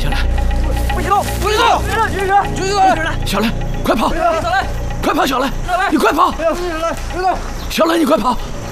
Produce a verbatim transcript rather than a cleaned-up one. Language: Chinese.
小兰， 不许动！ 不许动！ 别动！举起来！ 举起来！小兰，快跑！ 小兰， 快跑！小兰， 小兰， 你快跑！ 不要！举起来！别动！ 小兰，你快跑！